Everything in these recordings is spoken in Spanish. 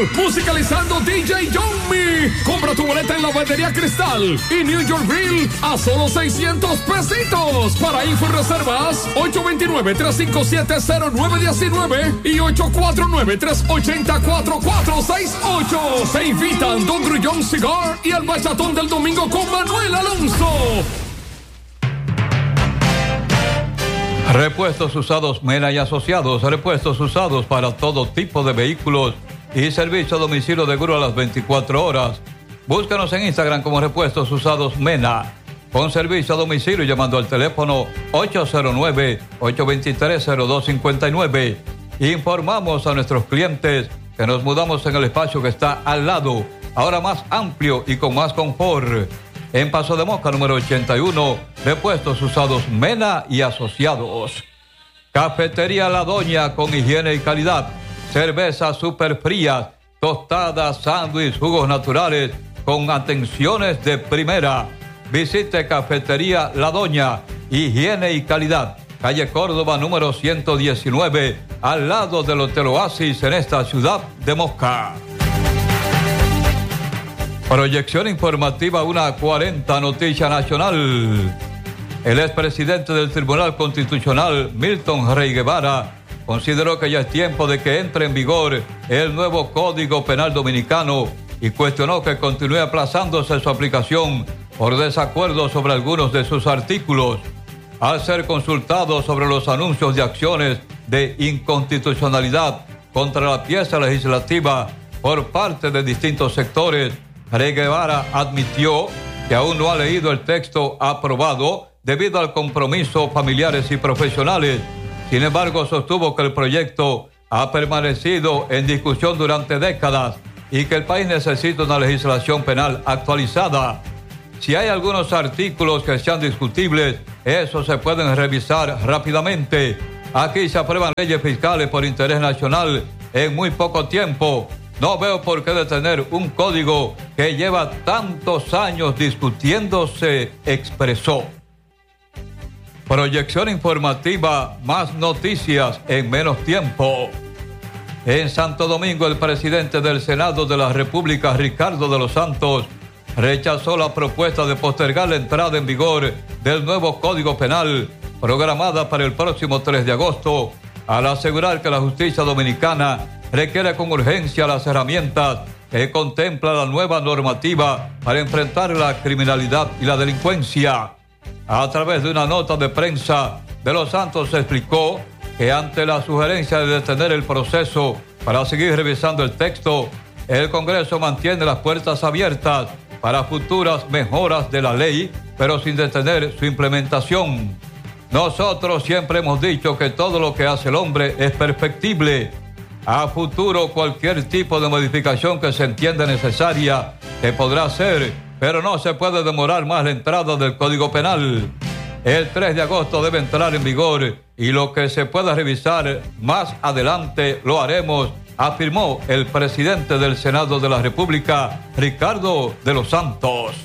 musicalizando DJ Yomi. Compra tu boleta en la Bandería Cristal y New York Grill a solo 600 pesitos. Para info y reservas, 829-357-0919 y 849-380-4468. Te invitan Don Grullón Cigar y el bachatón del domingo con Manuel Alonso. Repuestos usados Mena y Asociados. Repuestos usados para todo tipo de vehículos y servicio a domicilio de grúa a las 24 horas. Búscanos en Instagram como Repuestos Usados Mena. Con servicio a domicilio llamando al teléfono 809-823-0259. Informamos a nuestros clientes que nos mudamos en el espacio que está al lado, ahora más amplio y con más confort. En Paso de Moca, número 81, Repuestos Usados Mena y Asociados. Cafetería La Doña con higiene y calidad. Cervezas super frías, tostadas, sándwiches, jugos naturales con atenciones de primera. Visite Cafetería La Doña, higiene y calidad. Calle Córdoba, número 119, al lado del Hotel Oasis en esta ciudad de Moca. Proyección informativa 1:40, Noticia Nacional. El expresidente del Tribunal Constitucional, Milton Rey Guevara, consideró que ya es tiempo de que entre en vigor el nuevo Código Penal Dominicano y cuestionó que continúe aplazándose su aplicación por desacuerdo sobre algunos de sus artículos. Al ser consultado sobre los anuncios de acciones de inconstitucionalidad contra la pieza legislativa por parte de distintos sectores, Rey Guevara admitió que aún no ha leído el texto aprobado debido al compromiso familiares y profesionales. Sin embargo, sostuvo que el proyecto ha permanecido en discusión durante décadas y que el país necesita una legislación penal actualizada. Si hay algunos artículos que sean discutibles, esos se pueden revisar rápidamente. Aquí se aprueban leyes fiscales por interés nacional en muy poco tiempo. No veo por qué detener un código que lleva tantos años discutiéndose, expresó. Proyección informativa, más noticias en menos tiempo. En Santo Domingo, el presidente del Senado de la República, Ricardo de los Santos, rechazó la propuesta de postergar la entrada en vigor del nuevo Código Penal, programada para el próximo 3 de agosto, al asegurar que la justicia dominicana requiere con urgencia las herramientas que contempla la nueva normativa para enfrentar la criminalidad y la delincuencia. A través de una nota de prensa, De los Santos explicó que ante la sugerencia de detener el proceso para seguir revisando el texto, el Congreso mantiene las puertas abiertas para futuras mejoras de la ley, pero sin detener su implementación. Nosotros siempre hemos dicho que todo lo que hace el hombre es perfectible. A futuro, cualquier tipo de modificación que se entienda necesaria se podrá hacer, pero no se puede demorar más la entrada del Código Penal. El 3 de agosto debe entrar en vigor y lo que se pueda revisar más adelante lo haremos, afirmó el presidente del Senado de la República, Ricardo de los Santos.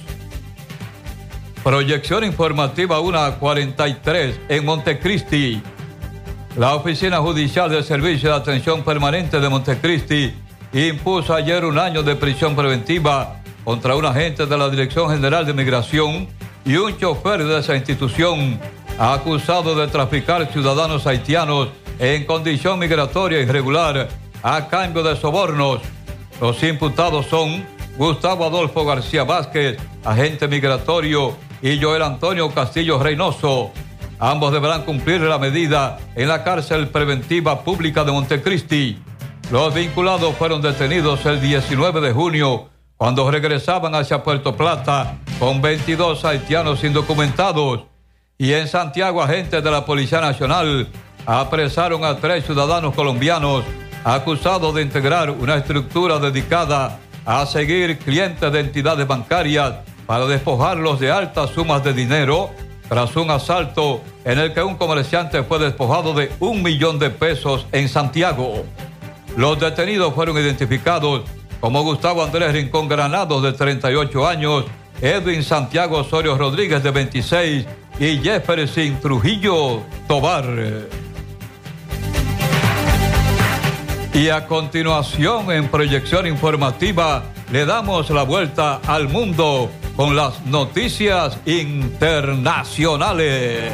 Proyección informativa 1:43 en Montecristi. La Oficina Judicial del Servicio de Atención Permanente de Montecristi impuso ayer 1 año de prisión preventiva contra un agente de la Dirección General de Migración y un chofer de esa institución acusado de traficar ciudadanos haitianos en condición migratoria irregular a cambio de sobornos. Los imputados son Gustavo Adolfo García Vázquez, agente migratorio, y Joel Antonio Castillo Reynoso. Ambos deberán cumplir la medida en la cárcel preventiva pública de Montecristi. Los vinculados fueron detenidos el 19 de junio cuando regresaban hacia Puerto Plata con 22 haitianos indocumentados. Y en Santiago, agentes de la Policía Nacional apresaron a 3 ciudadanos colombianos acusados de integrar una estructura dedicada a seguir clientes de entidades bancarias para despojarlos de altas sumas de dinero tras un asalto en el que un comerciante fue despojado de 1 millón de pesos en Santiago. Los detenidos fueron identificados como Gustavo Andrés Rincón Granados, de 38 años, Edwin Santiago Osorio Rodríguez, de 26, y Jefferson Trujillo Tobar. Y a continuación, en proyección informativa, le damos la vuelta al mundo con las noticias internacionales.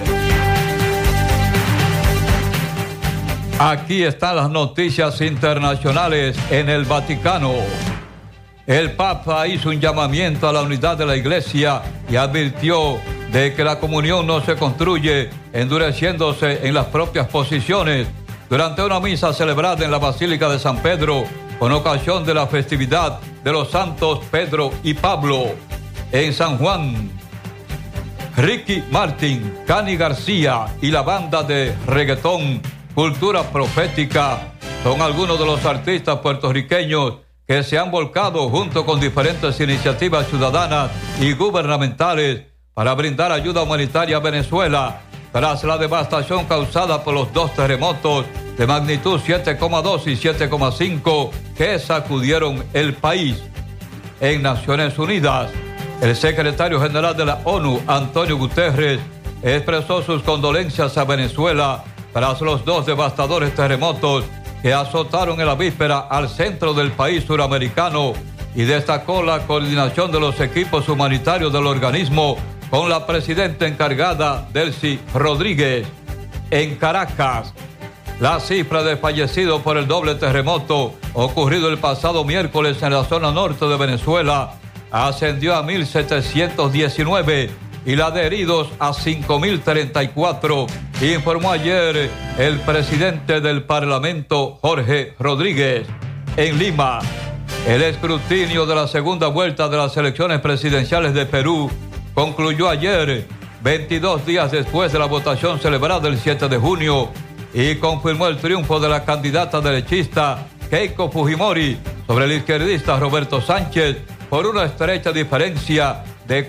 Aquí están las noticias internacionales en el Vaticano. El Papa hizo un llamamiento a la unidad de la Iglesia y advirtió de que la comunión no se construye endureciéndose en las propias posiciones durante una misa celebrada en la Basílica de San Pedro con ocasión de la festividad de los santos Pedro y Pablo en San Juan. Ricky Martin, Cani García y la banda de reggaetón Cultura Profética son algunos de los artistas puertorriqueños que se han volcado junto con diferentes iniciativas ciudadanas y gubernamentales para brindar ayuda humanitaria a Venezuela tras la devastación causada por los dos terremotos de magnitud 7,2 y 7,5 que sacudieron el país. En Naciones Unidas, el secretario general de la ONU, Antonio Guterres, expresó sus condolencias a Venezuela tras los dos devastadores terremotos que azotaron en la víspera al centro del país suramericano y destacó la coordinación de los equipos humanitarios del organismo con la presidenta encargada, Delcy Rodríguez. En Caracas, la cifra de fallecidos por el doble terremoto ocurrido el pasado miércoles en la zona norte de Venezuela ascendió a 1.719 y la de heridos a 5.034, informó ayer el presidente del Parlamento, Jorge Rodríguez. En Lima, el escrutinio de la segunda vuelta de las elecciones presidenciales de Perú concluyó ayer, 22 días después de la votación celebrada el 7 de junio, y confirmó el triunfo de la candidata derechista Keiko Fujimori sobre el izquierdista Roberto Sánchez por una estrecha diferencia de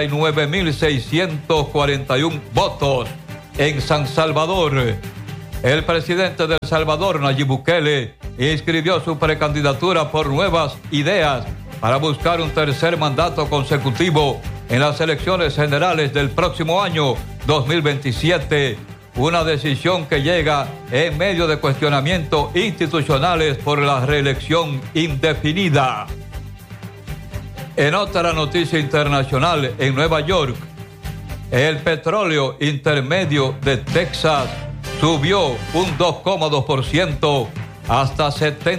49.641 votos. En San Salvador, el presidente de El Salvador, Nayib Bukele, inscribió su precandidatura por Nuevas Ideas para buscar un tercer mandato consecutivo en las elecciones generales del próximo año 2027, una decisión que llega en medio de cuestionamientos institucionales por la reelección indefinida. En otra noticia internacional, en Nueva York, el petróleo intermedio de Texas subió un 2,2% hasta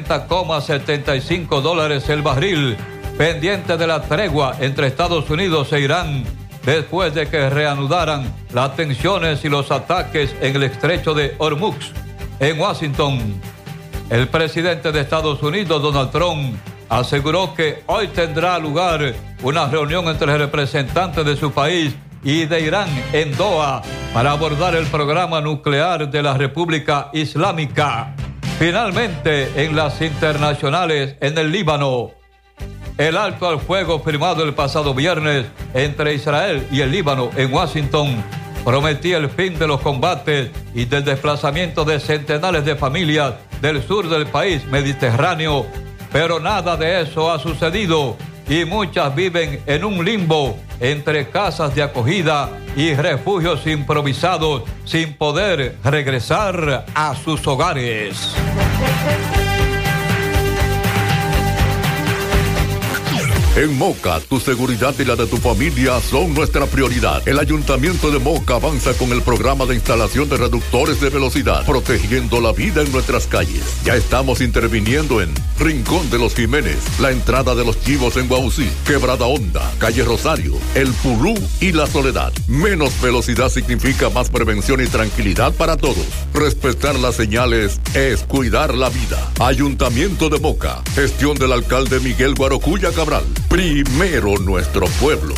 $70,75 el barril, pendiente de la tregua entre Estados Unidos e Irán, después de que reanudaran las tensiones y los ataques en el estrecho de Hormuz. En Washington, el presidente de Estados Unidos, Donald Trump, aseguró que hoy tendrá lugar una reunión entre representantes de su país y de Irán en Doha para abordar el programa nuclear de la República Islámica. Finalmente, en las internacionales, en el Líbano, el alto al fuego firmado el pasado viernes entre Israel y el Líbano en Washington prometía el fin de los combates y del desplazamiento de centenares de familias del sur del país mediterráneo, pero nada de eso ha sucedido y muchas viven en un limbo entre casas de acogida y refugios improvisados sin poder regresar a sus hogares. En Moca, tu seguridad y la de tu familia son nuestra prioridad. El Ayuntamiento de Moca avanza con el programa de instalación de reductores de velocidad, protegiendo la vida en nuestras calles. Ya estamos interviniendo en Rincón de los Jiménez, la entrada de los Chivos en Guausí, Quebrada Honda, Calle Rosario, El Pulú y La Soledad. Menos velocidad significa más prevención y tranquilidad para todos. Respetar las señales es cuidar la vida. Ayuntamiento de Moca, gestión del alcalde Miguel Guarocuya Cabral. Primero nuestro pueblo.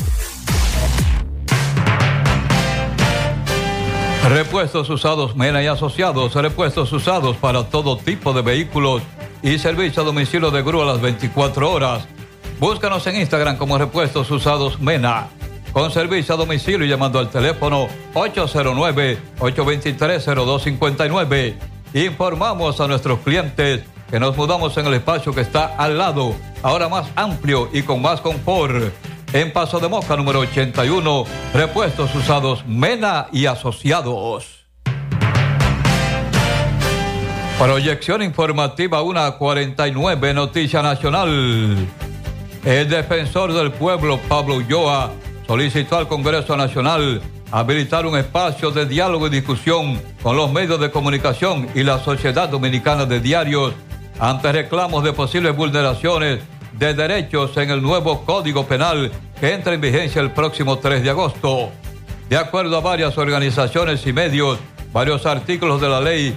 Repuestos usados Mena y Asociados, repuestos usados para todo tipo de vehículos y servicio a domicilio de grúa a las 24 horas. Búscanos en Instagram como Repuestos Usados Mena, con servicio a domicilio y llamando al teléfono 809-823-0259. Informamos a nuestros clientes que nos mudamos en el espacio que está al lado, ahora más amplio y con más confort. En Paso de Moca, número 81, Repuestos Usados Mena y Asociados. Proyección informativa 1:49, Noticia Nacional. El defensor del pueblo, Pablo Ulloa, solicitó al Congreso Nacional habilitar un espacio de diálogo y discusión con los medios de comunicación y la Sociedad Dominicana de Diarios ante reclamos de posibles vulneraciones de derechos en el nuevo Código Penal que entra en vigencia el próximo 3 de agosto. De acuerdo a varias organizaciones y medios, varios artículos de la ley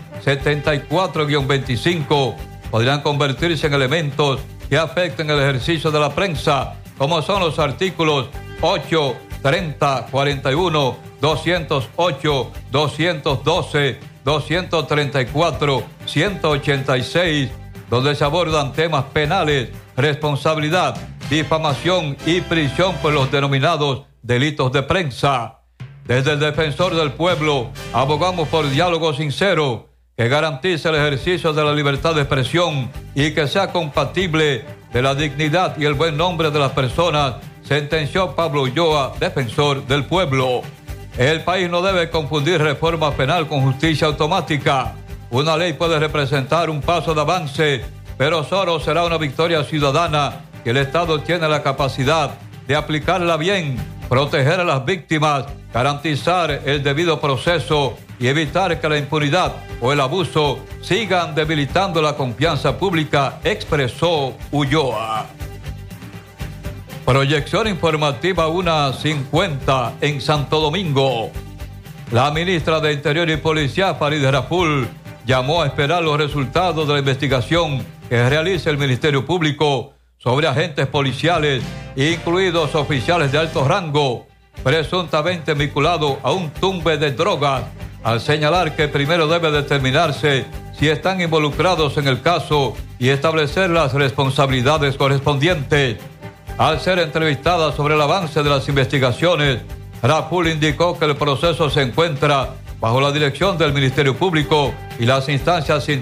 74-25 podrían convertirse en elementos que afecten el ejercicio de la prensa, como son los artículos 8, 30, 41, 208, 212, 234, 186, donde se abordan temas penales, responsabilidad, difamación y prisión por los denominados delitos de prensa. Desde el Defensor del Pueblo, abogamos por diálogo sincero que garantice el ejercicio de la libertad de expresión y que sea compatible de la dignidad y el buen nombre de las personas, sentenció Pablo Ulloa, Defensor del Pueblo. El país no debe confundir reforma penal con justicia automática. Una ley puede representar un paso de avance, pero solo será una victoria ciudadana que el Estado tiene la capacidad de aplicarla bien, proteger a las víctimas, garantizar el debido proceso y evitar que la impunidad o el abuso sigan debilitando la confianza pública, expresó Ulloa. Proyección informativa 1:50 en Santo Domingo. La ministra de Interior y Policía, Farideh Raful, llamó a esperar los resultados de la investigación que realice el Ministerio Público sobre agentes policiales, incluidos oficiales de alto rango, presuntamente vinculados a un tumbe de drogas, al señalar que primero debe determinarse si están involucrados en el caso y establecer las responsabilidades correspondientes. Al ser entrevistada sobre el avance de las investigaciones, Raful indicó que el proceso se encuentra bajo la dirección del Ministerio Público y las instancias científicas